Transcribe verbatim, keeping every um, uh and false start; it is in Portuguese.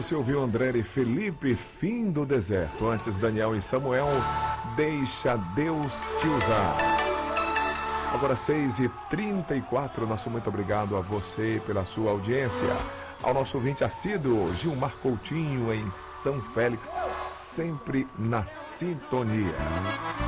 você ouviu André e Felipe, Fim do Deserto. Antes, Daniel e Samuel, Deixa Deus Te Usar. Agora seis e trinta e quatro, nosso muito obrigado a você pela sua audiência. Ao nosso ouvinte assíduo, Gilmar Coutinho, em São Félix, sempre na sintonia.